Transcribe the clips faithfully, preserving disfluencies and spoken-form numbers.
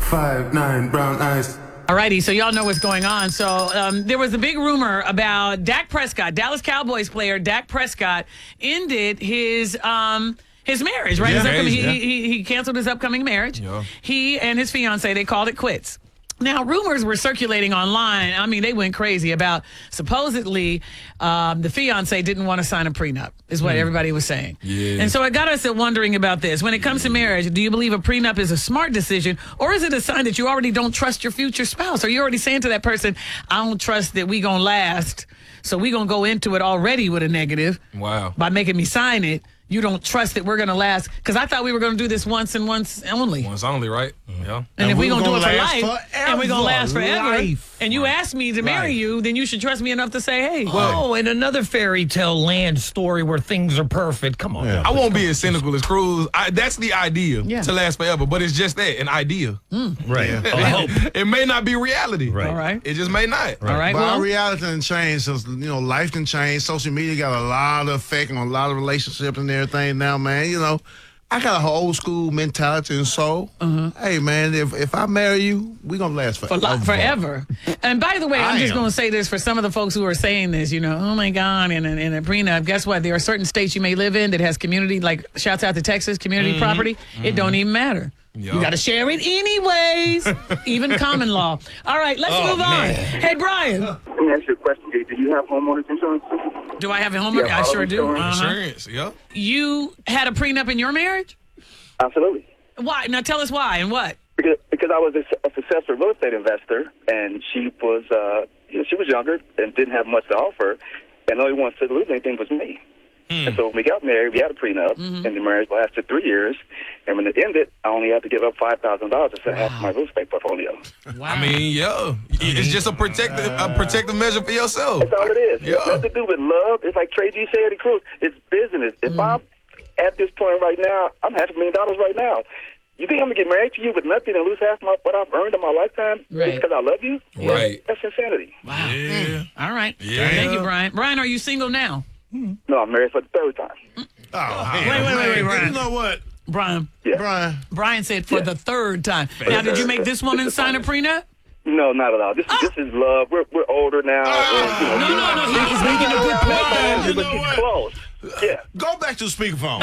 Five, nine, brown eyes. Alrighty, so y'all know what's going on. So um, there was a big rumor about Dak Prescott, Dallas Cowboys player Dak Prescott, ended his um, his marriage. Right, Yeah, his upcoming, yeah. he, he he canceled his upcoming marriage. Yeah. He and his fiance, they called it quits. Now, rumors were circulating online. I mean, they went crazy about supposedly um, the fiance didn't want to sign a prenup, is what everybody was saying. Yeah. And so it got us at wondering about this. When it comes to marriage, do you believe a prenup is a smart decision, or is it a sign that you already don't trust your future spouse? Are you already saying to that person, I don't trust that we going to last, so we going to go into it already with a negative Wow. by making me sign it? You don't trust that we're going to last, because I thought we were going to do this once and once only. Once only, right? Yeah. And, And if we're we going to do it gonna for last life, and we're going to last forever, life. and you ask me to marry Right. you, then you should trust me enough to say, hey, Oh, and another fairy tale land story where things are perfect. Come on. Yeah. I won't be as cynical as Cruz. I, that's the idea Yeah. to last forever, but it's just that, an idea. Right. Yeah. I hope. It may not be reality. Right. all right. It just may not. All right, But well, our reality done changed. So, you know, life can change. Social media got a lot of effect on a lot of relationships and everything now, man. You know, I got a old school mentality and soul. Hey, man, if if I marry you, we going to last for forever. li- forever. And by the way, I'm I just am. going to say this for some of the folks who are saying this, you know, oh my God, in a, in a prenup, guess what? There are certain states you may live in that has community, like shouts out to Texas, community property. It don't even matter. Yeah. You got to share it anyways, even common law. All right, let's Oh, move on. man. Hey, Brian, Let me ask you a question, Jay. Do you have homeowners insurance? do I have a homework? Yeah, I auto sure do. insurance. Uh-huh. Insurance, yeah. You had a prenup in your marriage? Absolutely. Why? Now tell us why and what. Because, because I was a, a successful real estate investor, and she was, uh, you know, she was younger and didn't have much to offer, and the only one to lose anything was me. And so when we got married, we had a prenup, and the marriage lasted three years. And when it ended, I only had to give up five thousand dollars to sell half of my real estate portfolio. Wow. I mean, yeah. It's just a protective, a protective measure for yourself. That's all it is. Yeah. It's nothing to do with love. It's like Trey G said, Cruz. It's business. If I'm at this point right now, I'm half a million dollars right now. You think I'm going to get married to you with nothing and lose half my, what I've earned in my lifetime Right. because I love you? Right. That's insanity. Wow. Yeah. All right. Yeah. Thank you, Brian. Brian, are you single now? No, I'm married for the third time. Oh, hell, wait, wait, man. wait, Brian. You know what, Brian. Yeah. Brian? Brian said for Yeah. the third time. Now, did you make this woman sign a prenup? No, not at all. This, this is love. We're we're older now. and, you know, No, no, no. He- He's making a good point. Brian, you but know it's what? close. Yeah. Go back to the speakerphone.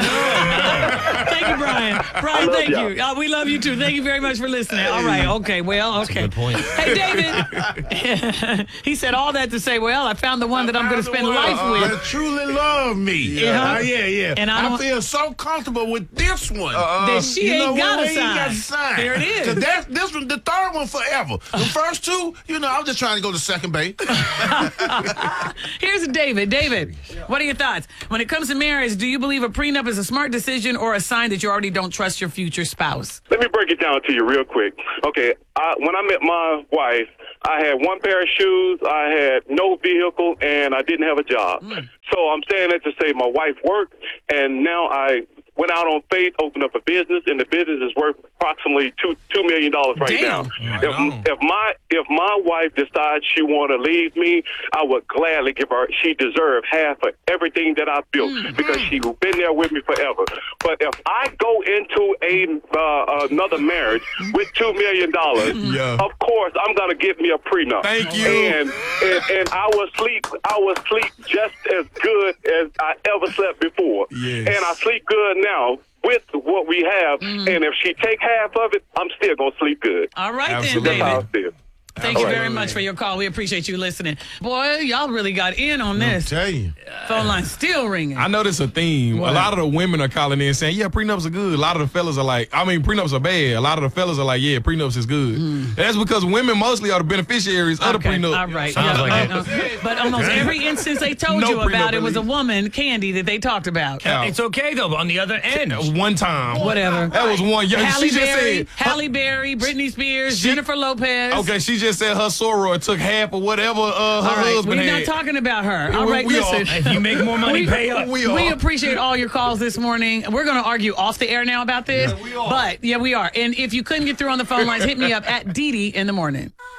Thank you, Brian. Brian, love thank y'all. you. Uh, we love you too. Thank you very much for listening. All right. Okay. Well, okay. Good point. Hey, David. He said all that to say, well, I found the one that I'm going to spend life Uh, with. that truly love me. Yeah. Uh, yeah, yeah. And I I, don't- feel so comfortable with this one. That she you know ain't what? got We to ain't got to sign. sign. There it is. 'Cause That, this one, the third one forever. The first two, you know, I'm just trying to go to second base. Here's David. David, what are your thoughts? When it comes to marriage, do you believe a prenup is a smart decision or a sign that you already don't trust your future spouse? Let me break it down to you real quick. Okay, I, when I met my wife, I had one pair of shoes, I had no vehicle, and I didn't have a job. So I'm saying that to say my wife worked, and now I went out on faith, opened up a business, and the business is worth approximately two two million dollars right Damn. now. Right on. If, if my if my wife decides she want to leave me, I would gladly give her. She deserves half of everything that I built because she's been there with me forever. But if I go into a uh, another marriage with two million dollars, Yeah. of course I'm gonna get me a prenup. Thank you. And and, and I will sleep. I will sleep just as good as I ever slept before. Yes. And I sleep good now with what we have. And if she take half of it, I'm still gonna sleep good. All right Absolutely. then, That's how I David. feel. Thank you very much for your call. We appreciate you listening. Boy, y'all really got in on this. Tell you. Phone line still ringing. I know this a theme. What? A lot of the women are calling in saying, yeah, prenups are good. A lot of the fellas are like, I mean, prenups are bad. A lot of the fellas are like, yeah, prenups is good. That's because women mostly are the beneficiaries of the Okay, prenup. all right. Sounds Yeah, like uh, uh, but almost every instance they told No you about, prenup it was a release. woman, Candy, that they talked about. Yeah. It's okay, though, but on the other end. One time. Whatever. That was one. Yeah, Halle she just Berry, said. Halle Berry, Britney Spears, She- Jennifer Lopez. Okay, she just said her soror took half of whatever uh, her All right, husband we're had. not talking about her. All We- right, we are. listen. If you make more money, We- pay up. We We are. appreciate all your calls this morning. We're going to argue off the air now about this. Yeah, we are. But, yeah, we are. And if you couldn't get through on the phone lines, hit me up at Dee Dee in the morning.